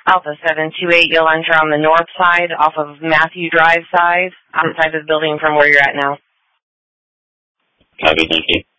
Alpha 728, you'll enter on the north side off of Matthew Drive side, outside of the building from where you're at now. Copy, thank you.